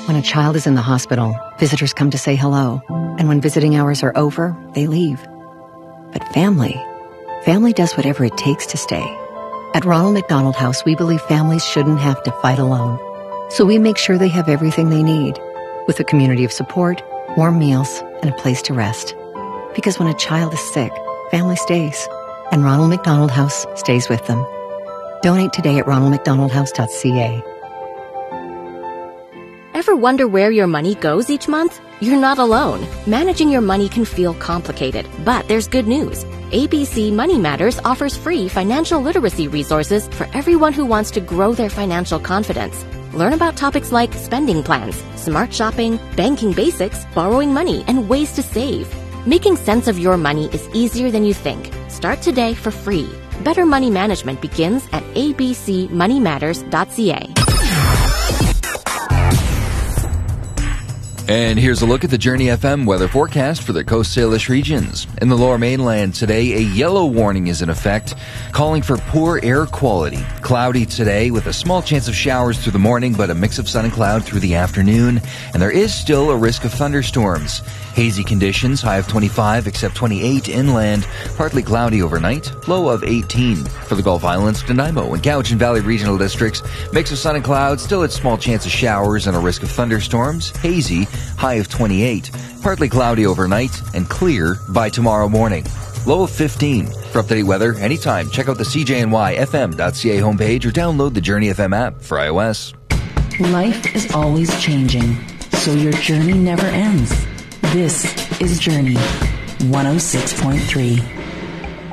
When a child is in the hospital, visitors come to say hello, and when visiting hours are over, they leave. But family does whatever it takes to stay. At Ronald McDonald House, we believe families shouldn't have to fight alone. So we make sure they have everything they need, with a community of support, warm meals, and a place to rest. Because when a child is sick, family stays, and Ronald McDonald House stays with them. Donate today at ronaldmcdonaldhouse.ca. Ever wonder where your money goes each month? You're not alone. Managing your money can feel complicated, but there's good news. ABC Money Matters offers free financial literacy resources for everyone who wants to grow their financial confidence. Learn about topics like spending plans, smart shopping, banking basics, borrowing money, and ways to save. Making sense of your money is easier than you think. Start today for free. Better money management begins at abcmoneymatters.ca. And here's a look at the Journey FM weather forecast for the Coast Salish regions. In the Lower Mainland today, a yellow warning is in effect, calling for poor air quality. Cloudy today with a small chance of showers through the morning, but a mix of sun and cloud through the afternoon. And there is still a risk of thunderstorms. Hazy conditions, high of 25, except 28 inland. Partly cloudy overnight, low of 18. For the Gulf Islands, Nanaimo and Cowichan Valley regional districts, mix of sun and clouds, still a small chance of showers and a risk of thunderstorms. Hazy, high of 28. Partly cloudy overnight and clear by tomorrow morning. Low of 15. For up-to-date weather, anytime, check out the CJNYFM.ca homepage or download the Journey FM app for iOS. Life is always changing, so your journey never ends. This is Journey 106.3.